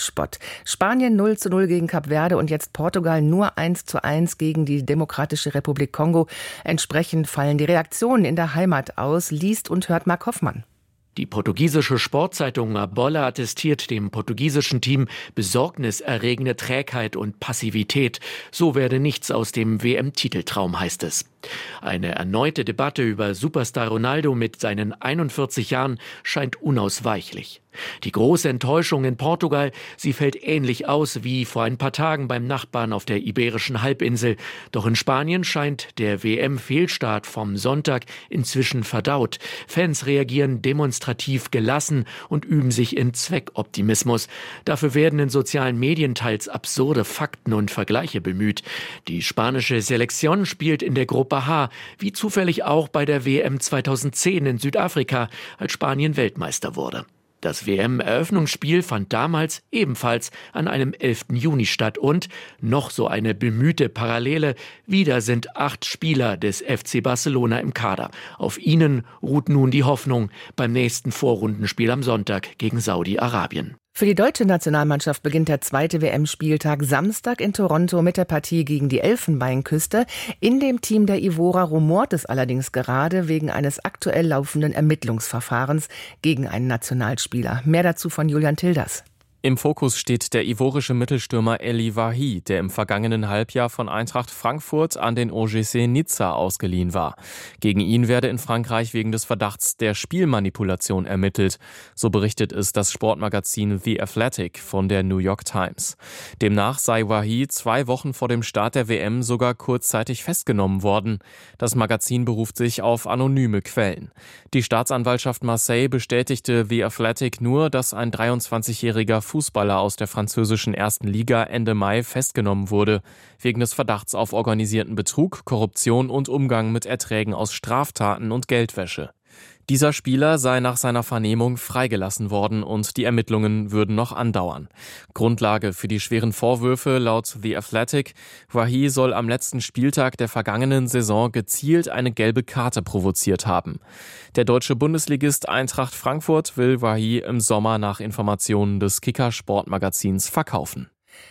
Fußballspott. Spanien 0:0 gegen Kap Verde und jetzt Portugal nur 1:1 gegen die Demokratische Republik Kongo. Entsprechend fallen die Reaktionen in der Heimat aus, liest und hört Mark Hoffmann. Die portugiesische Sportzeitung A Bola attestiert dem portugiesischen Team besorgniserregende Trägheit und Passivität. So werde nichts aus dem WM-Titeltraum, heißt es. Eine erneute Debatte über Superstar Ronaldo mit seinen 41 Jahren scheint unausweichlich. Die große Enttäuschung in Portugal, sie fällt ähnlich aus wie vor ein paar Tagen beim Nachbarn auf der Iberischen Halbinsel. Doch in Spanien scheint der WM-Fehlstart vom Sonntag inzwischen verdaut. Fans reagieren demonstrativ gelassen und üben sich in Zweckoptimismus. Dafür werden in sozialen Medien teils absurde Fakten und Vergleiche bemüht. Die spanische Selektion spielt in der Gruppe H, wie zufällig auch bei der WM 2010 in Südafrika, als Spanien Weltmeister wurde. Das WM-Eröffnungsspiel fand damals ebenfalls an einem 11. Juni statt und, noch so eine bemühte Parallele, wieder sind 8 Spieler des FC Barcelona im Kader. Auf ihnen ruht nun die Hoffnung beim nächsten Vorrundenspiel am Sonntag gegen Saudi-Arabien. Für die deutsche Nationalmannschaft beginnt der zweite WM-Spieltag Samstag in Toronto mit der Partie gegen die Elfenbeinküste. In dem Team der Ivora rumort es allerdings gerade wegen eines aktuell laufenden Ermittlungsverfahrens gegen einen Nationalspieler. Mehr dazu von Julian Tilders. Im Fokus steht der ivorische Mittelstürmer Eli Wahi, der im vergangenen Halbjahr von Eintracht Frankfurt an den OGC Nizza ausgeliehen war. Gegen ihn werde in Frankreich wegen des Verdachts der Spielmanipulation ermittelt. So berichtet es das Sportmagazin The Athletic von der New York Times. Demnach sei Wahi 2 Wochen vor dem Start der WM sogar kurzzeitig festgenommen worden. Das Magazin beruft sich auf anonyme Quellen. Die Staatsanwaltschaft Marseille bestätigte The Athletic nur, dass ein 23-jähriger Fußballer aus der französischen ersten Liga Ende Mai festgenommen wurde, wegen des Verdachts auf organisierten Betrug, Korruption und Umgang mit Erträgen aus Straftaten und Geldwäsche. Dieser Spieler sei nach seiner Vernehmung freigelassen worden und die Ermittlungen würden noch andauern. Grundlage für die schweren Vorwürfe laut The Athletic: Wahi soll am letzten Spieltag der vergangenen Saison gezielt eine gelbe Karte provoziert haben. Der deutsche Bundesligist Eintracht Frankfurt will Wahi im Sommer nach Informationen des Kicker-Sportmagazins verkaufen.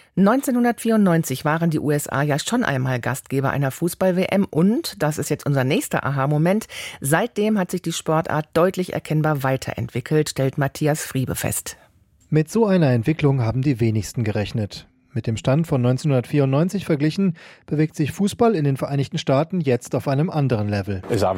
1994 waren die USA ja schon einmal Gastgeber einer Fußball-WM und, das ist jetzt unser nächster Aha-Moment, seitdem hat sich die Sportart deutlich erkennbar weiterentwickelt, stellt Matthias Friebe fest. Mit so einer Entwicklung haben die wenigsten gerechnet. Mit dem Stand von 1994 verglichen, bewegt sich Fußball in den Vereinigten Staaten jetzt auf einem anderen Level.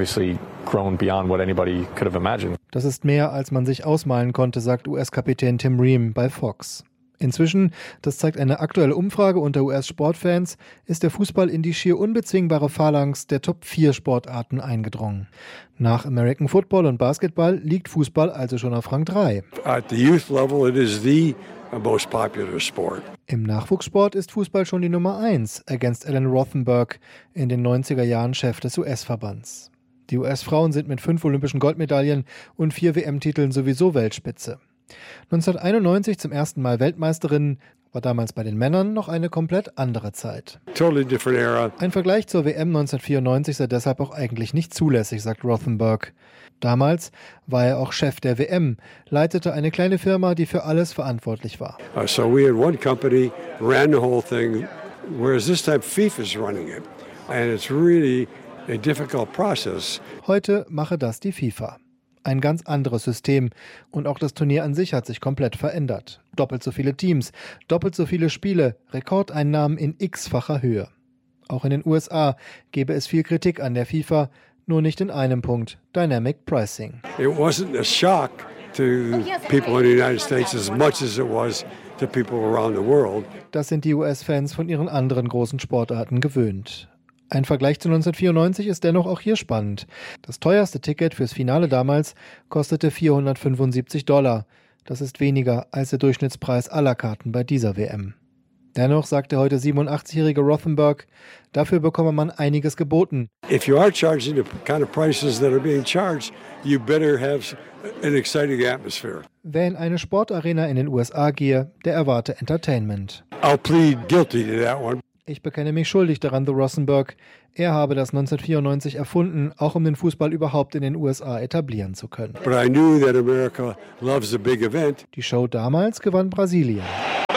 Das ist mehr, als man sich ausmalen konnte, sagt US-Kapitän Tim Ream bei Fox. Inzwischen, das zeigt eine aktuelle Umfrage unter US-Sportfans, ist der Fußball in die schier unbezwingbare Phalanx der Top-4 Sportarten eingedrungen. Nach American Football und Basketball liegt Fußball also schon auf Rang 3. At the youth level, it is the most popular sport. Im Nachwuchssport ist Fußball schon die Nummer 1, ergänzt Alan Rothenberg, in den 90er Jahren Chef des US-Verbands. Die US-Frauen sind mit 5 olympischen Goldmedaillen und 4 WM-Titeln sowieso Weltspitze. 1991 zum ersten Mal Weltmeisterinnen, war damals bei den Männern noch eine komplett andere Zeit. Totally different era. Ein Vergleich zur WM 1994 sei deshalb auch eigentlich nicht zulässig, sagt Rothenberg. Damals war er auch Chef der WM, leitete eine kleine Firma, die für alles verantwortlich war. So we had one company, ran the whole thing, whereas this time FIFA's running it. And it's really a difficult process. Heute mache das die FIFA. Ein ganz anderes System. Und auch das Turnier an sich hat sich komplett verändert. Doppelt so viele Teams, doppelt so viele Spiele, Rekordeinnahmen in x-facher Höhe. Auch in den USA gäbe es viel Kritik an der FIFA, nur nicht in einem Punkt: Dynamic Pricing. It wasn't a shock to people in the United States as much as it was to people around the world. Das sind die US-Fans von ihren anderen großen Sportarten gewöhnt. Ein Vergleich zu 1994 ist dennoch auch hier spannend. Das teuerste Ticket fürs Finale damals kostete $475. Das ist weniger als der Durchschnittspreis aller Karten bei dieser WM. Dennoch sagt der heute 87-jährige Rothenberg, dafür bekomme man einiges geboten. If you are charging the kind of prices that are being charged, you better have an exciting atmosphere. Wer in eine Sportarena in den USA gehe, der erwarte Entertainment. I'll plead guilty to that one. Ich bekenne mich schuldig daran, so Rothenberg. Er habe das 1994 erfunden, auch um den Fußball überhaupt in den USA etablieren zu können. But I knew that America loves a big event. Die Show damals gewann Brasilien.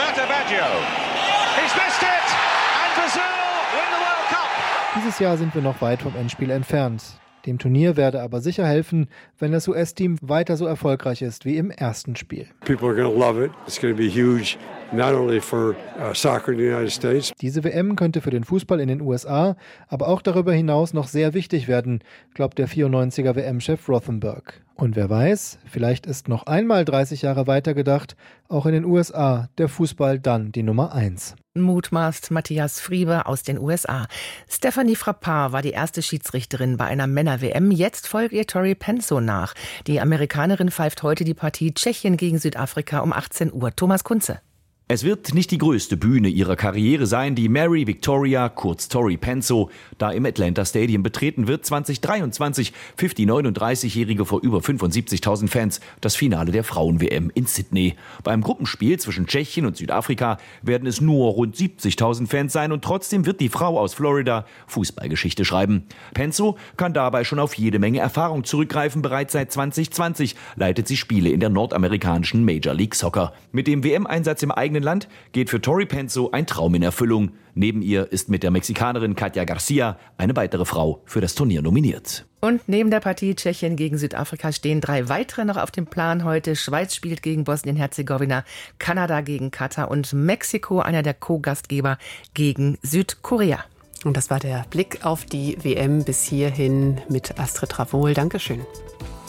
Dieses Jahr sind wir noch weit vom Endspiel entfernt. Dem Turnier werde aber sicher helfen, wenn das US-Team weiter so erfolgreich ist wie im ersten Spiel. People are going to love it. It's going to be huge, not only for soccer in the United States. Diese WM könnte für den Fußball in den USA, aber auch darüber hinaus noch sehr wichtig werden, glaubt der 94er WM-Chef Rothenberg. Und wer weiß, vielleicht ist noch einmal 30 Jahre weiter gedacht, auch in den USA der Fußball dann die Nummer 1. Mutmaßt Matthias Friebe aus den USA. Stephanie Frappard war die erste Schiedsrichterin bei einer Männer-WM. Jetzt folgt ihr Tori Penso nach. Die Amerikanerin pfeift heute die Partie Tschechien gegen Südafrika um 18 Uhr. Thomas Kunze. Es wird nicht die größte Bühne ihrer Karriere sein, die Mary Victoria, kurz Tori Penso, da im Atlanta Stadium betreten wird 2023 pfiff die 39-Jährige vor über 75.000 Fans das Finale der Frauen-WM in Sydney. Beim Gruppenspiel zwischen Tschechien und Südafrika werden es nur rund 70.000 Fans sein und trotzdem wird die Frau aus Florida Fußballgeschichte schreiben. Penso kann dabei schon auf jede Menge Erfahrung zurückgreifen. Bereits seit 2020 leitet sie Spiele in der nordamerikanischen Major League Soccer. Mit dem WM-Einsatz im eigenen Land geht für Tori Penso ein Traum in Erfüllung. Neben ihr ist mit der Mexikanerin Katja Garcia eine weitere Frau für das Turnier nominiert. Und neben der Partie Tschechien gegen Südafrika stehen 3 weitere noch auf dem Plan heute. Schweiz spielt gegen Bosnien-Herzegowina, Kanada gegen Katar und Mexiko, einer der Co-Gastgeber, gegen Südkorea. Und das war der Blick auf die WM bis hierhin mit Astrid Ravohl. Dankeschön.